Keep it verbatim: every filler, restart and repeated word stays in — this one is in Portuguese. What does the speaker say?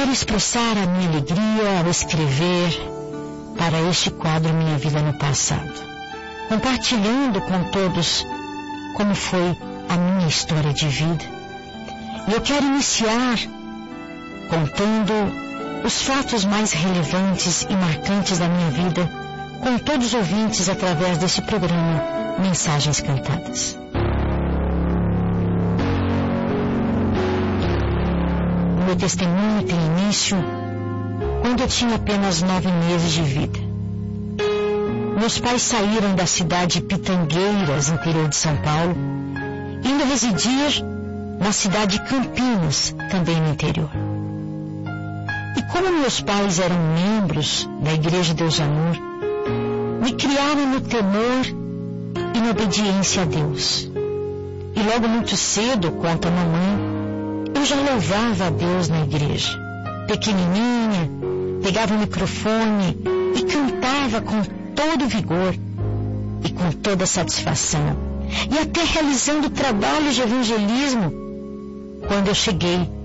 quero expressar a minha alegria ao escrever para este quadro Minha Vida no Passado, compartilhando com todos como foi a minha história de vida. E eu quero iniciar contando os fatos mais relevantes e marcantes da minha vida com todos os ouvintes através desse programa Mensagens Cantadas. O meu testemunho tem início quando eu tinha apenas nove meses de vida. Meus pais saíram da cidade de Pitangueiras, interior de São Paulo, indo residir na cidade de Campinas, também no interior. E como meus pais eram membros da Igreja Deus Amor, me criaram no temor e na obediência a Deus. E logo muito cedo, conta a mamãe, eu já louvava a Deus na igreja. Pequenininha, pegava o microfone e cantava com todo vigor e com toda satisfação. E até realizando trabalhos de evangelismo, quando eu cheguei